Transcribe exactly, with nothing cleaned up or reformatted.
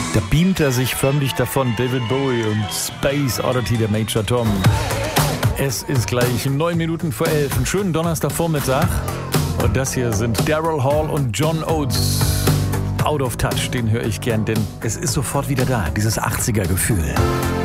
Da beamt er sich förmlich davon, David Bowie und Space Oddity, der Major Tom. Es ist gleich neun Minuten vor elf. Einen schönen Donnerstagvormittag. Und das hier sind Daryl Hall und John Oates. Out of Touch, den höre ich gern, denn es ist sofort wieder da, dieses achtziger-Gefühl.